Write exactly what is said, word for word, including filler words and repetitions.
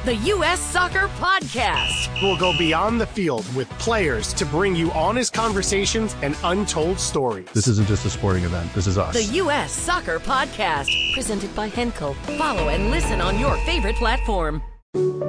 the U S Soccer Podcast. We'll go beyond the field with players to bring you honest conversations and untold stories. This isn't just a sporting event. This is us. The U S Soccer Podcast, presented by Henkel. Follow and listen on your favorite platform.